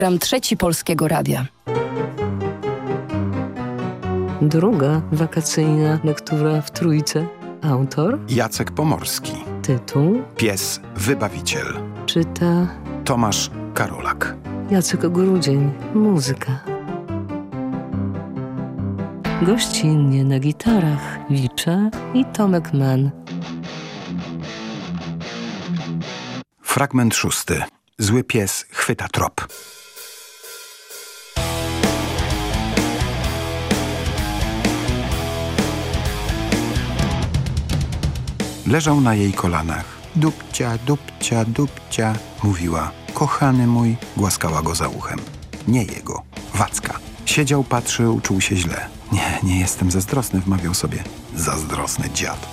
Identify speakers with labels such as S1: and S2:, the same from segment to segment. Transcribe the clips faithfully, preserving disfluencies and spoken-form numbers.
S1: Program Trzeci Polskiego Radia.
S2: Druga wakacyjna lektura w trójce. Autor
S3: Jacek Pomorski.
S2: Tytuł
S3: Pies Wybawiciel.
S2: Czyta
S3: Tomasz Karolak.
S2: Jacek Grudzień. Muzyka. Gościnnie na gitarach Wicza i Tomek Mann.
S3: Fragment szósty. Zły pies chwyta trop. Leżał na jej kolanach. Dupcia, dupcia, dupcia, mówiła. Kochany mój, głaskała go za uchem. Nie jego, Wacka. Siedział, patrzył, czuł się źle. Nie, nie jestem zazdrosny, wmawiał sobie. Zazdrosny dziad.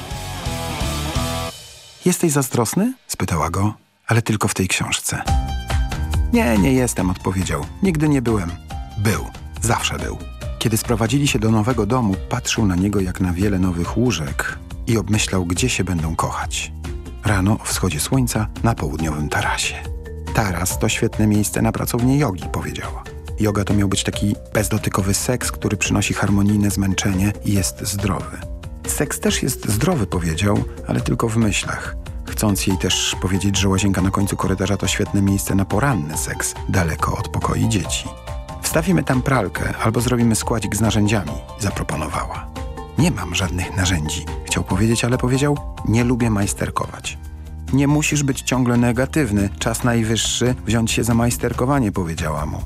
S3: Jesteś zazdrosny? Spytała go, ale tylko w tej książce. Nie, nie jestem, odpowiedział. Nigdy nie byłem. Był, zawsze był. Kiedy sprowadzili się do nowego domu, patrzył na niego jak na wiele nowych łóżek i obmyślał, gdzie się będą kochać. Rano o wschodzie słońca na południowym tarasie. Taras to świetne miejsce na pracownię jogi, powiedziała. Joga to miał być taki bezdotykowy seks, który przynosi harmonijne zmęczenie i jest zdrowy. Seks też jest zdrowy, powiedział, ale tylko w myślach. Chcąc jej też powiedzieć, że łazienka na końcu korytarza to świetne miejsce na poranny seks, daleko od pokoi dzieci. Wstawimy tam pralkę albo zrobimy składzik z narzędziami, zaproponowała. Nie mam żadnych narzędzi, chciał powiedzieć, ale powiedział, nie lubię majsterkować. Nie musisz być ciągle negatywny, czas najwyższy wziąć się za majsterkowanie, powiedziała mu.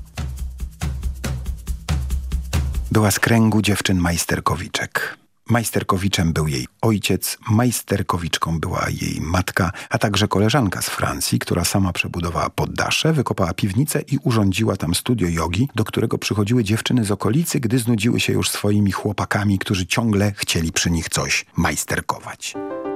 S3: Była z kręgu dziewczyn majsterkowiczek. Majsterkowiczem był jej ojciec, majsterkowiczką była jej matka, a także koleżanka z Francji, która sama przebudowała poddasze, wykopała piwnicę i urządziła tam studio jogi, do którego przychodziły dziewczyny z okolicy, gdy znudziły się już swoimi chłopakami, którzy ciągle chcieli przy nich coś majsterkować.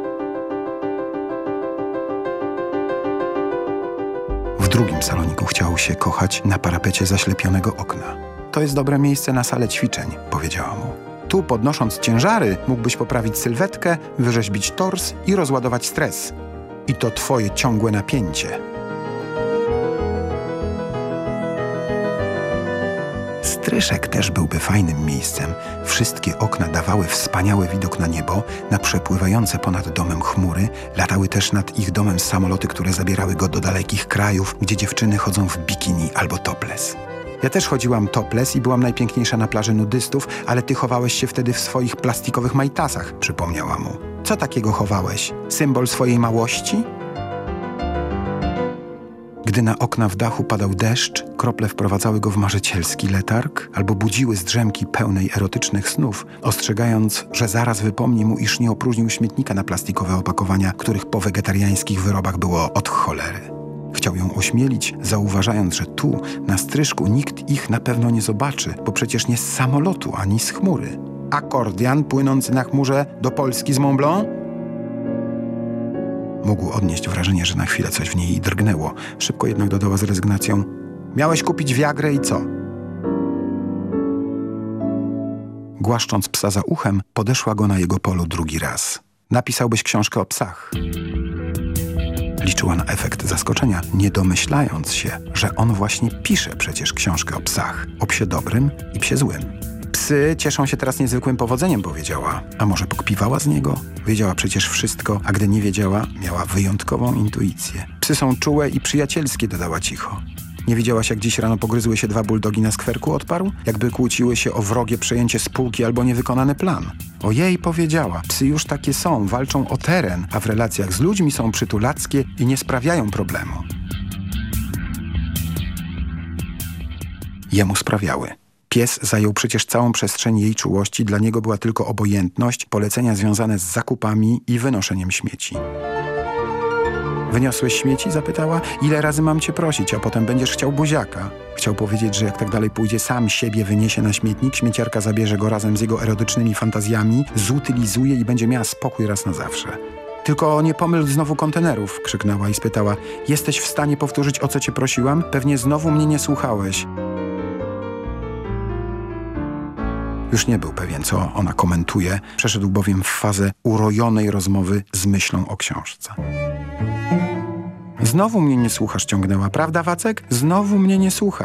S3: W drugim saloniku chciało się kochać na parapecie zaślepionego okna. To jest dobre miejsce na salę ćwiczeń, powiedziała mu. Tu, podnosząc ciężary, mógłbyś poprawić sylwetkę, wyrzeźbić tors i rozładować stres. I to twoje ciągłe napięcie. Stryszek też byłby fajnym miejscem. Wszystkie okna dawały wspaniały widok na niebo, na przepływające ponad domem chmury. Latały też nad ich domem samoloty, które zabierały go do dalekich krajów, gdzie dziewczyny chodzą w bikini albo topless. Ja też chodziłam topless i byłam najpiękniejsza na plaży nudystów, ale ty chowałeś się wtedy w swoich plastikowych majtasach, przypomniała mu. Co takiego chowałeś? Symbol swojej małości? Gdy na okna w dachu padał deszcz, krople wprowadzały go w marzycielski letarg albo budziły z drzemki pełnej erotycznych snów, ostrzegając, że zaraz wypomni mu, iż nie opróżnił śmietnika na plastikowe opakowania, których po wegetariańskich wyrobach było od cholery. Chciał ją ośmielić, zauważając, że tu, na stryżku, nikt ich na pewno nie zobaczy, bo przecież nie z samolotu, ani z chmury. Akordian płynący na chmurze do Polski z Mont Blanc? Mógł odnieść wrażenie, że na chwilę coś w niej drgnęło. Szybko jednak dodała z rezygnacją. Miałeś kupić Viagrę i co? Głaszcząc psa za uchem, podeszła go na jego polu drugi raz. Napisałbyś książkę o psach. Liczyła na efekt zaskoczenia, nie domyślając się, że on właśnie pisze przecież książkę o psach, o psie dobrym i psie złym. Psy cieszą się teraz niezwykłym powodzeniem, powiedziała. A może pokpiwała z niego? Wiedziała przecież wszystko, a gdy nie wiedziała, miała wyjątkową intuicję. Psy są czułe i przyjacielskie, dodała cicho. Nie widziałaś, jak dziś rano pogryzły się dwa buldogi na skwerku, odparł? Jakby kłóciły się o wrogie przejęcie spółki albo niewykonany plan. Ojej, powiedziała, psy już takie są, walczą o teren, a w relacjach z ludźmi są przytulackie i nie sprawiają problemu. Jemu sprawiały. Pies zajął przecież całą przestrzeń jej czułości, dla niego była tylko obojętność, polecenia związane z zakupami i wynoszeniem śmieci. Wyniosłeś śmieci? Zapytała. Ile razy mam cię prosić, a potem będziesz chciał buziaka? Chciał powiedzieć, że jak tak dalej pójdzie, sam siebie wyniesie na śmietnik, śmieciarka zabierze go razem z jego erotycznymi fantazjami, zutylizuje i będzie miała spokój raz na zawsze. Tylko nie pomyl znowu kontenerów, krzyknęła i spytała. Jesteś w stanie powtórzyć, o co cię prosiłam? Pewnie znowu mnie nie słuchałeś. Już nie był pewien, co ona komentuje, przeszedł bowiem w fazę urojonej rozmowy z myślą o książce. Znowu mnie nie słuchasz, ciągnęła. Prawda, Wacek? Znowu mnie nie słuchasz.